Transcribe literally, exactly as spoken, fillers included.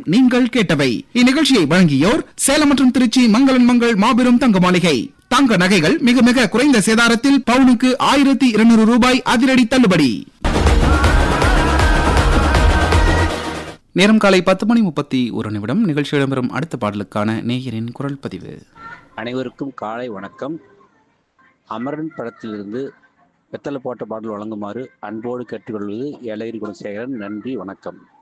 நீங்கள் கேட்டவை. இந்நிகழ்ச்சியை வழங்கியோர் சேலம் மற்றும் திருச்சி மங்களன் மங்கள் மாபெரும் தங்க மாளிகை. தங்க நகைகள் மிக மிக குறைந்த சேதாரத்தில் பவுனுக்கு ஆயிரத்தி இருநூறு ரூபாய் அதிரடி தள்ளுபடி. நேரம் காலை பத்து மணி முப்பத்தி ஒரு நிமிடம். நிகழ்ச்சி இடம்பெறும் அடுத்த பாடலுக்கான நேயரின் குரல் பதிவு. அனைவருக்கும் காலை வணக்கம். அமரன் படத்திலிருந்து வெத்தலை போட்ட பாடல் வழங்குமாறு அன்போடு கேட்டுக்கொள்வது ஏலகிரி குணசேகரன். நன்றி, வணக்கம்.